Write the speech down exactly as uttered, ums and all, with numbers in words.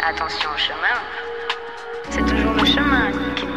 attention au chemin. C'est toujours le chemin qui